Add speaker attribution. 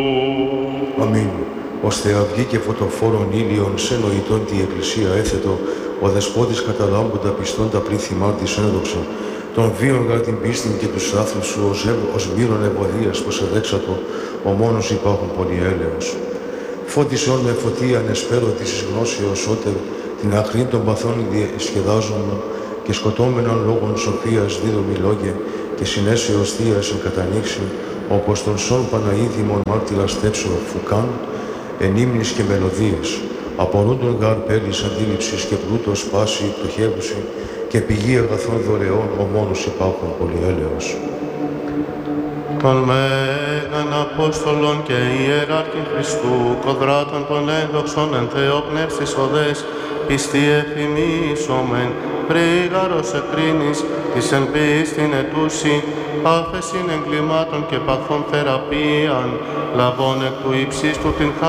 Speaker 1: Αμήν. Ώστε αυγή και φωτοφόρων ήλιων σε νοητών τη Εκκλησία έθετο, ο Δεσπότης καταλάμποντα πιστών τα πλήθη θυμάρτης ένδοξα, τον βίον γαρ την πίστην και τους άθλους σου ως μύρον ευωδίας πως εδέξατο, ο μόνος υπάρχουν πολυέλεος. Φώτισον με φωτίαν εσπέρωτη εις γνώσεως ότερ, την αχρήν των παθών σχεδάζομαι και σκοτώμενων λόγων σοφίας δίδομη λόγε και συνέσεως θείας εν κατανοίξει, όπως τον σον Παναίδημον μάρτυρα στέψω φουκάν, εν ύμνης και μελωδίες, απορούντον γαρ πέλης αντίληψης και πλούτος πάση πτωχεύουση και πηγή αγαθών δωρεών ο μόνος υπάρχουν πολυέλεος.
Speaker 2: Των Μέγαν Απόστολων και Ιεράρχην Χριστού, κοδράτων των ένδοξων εν Θεό πνεύσης οδές, πιστή ευθυμίσομεν, πρίγαρος εκρίνης, της εν πίστην ετούσι, άφεσιν εγκλημάτων και παθών θεραπείαν, λαβών εκ του ύψιστου την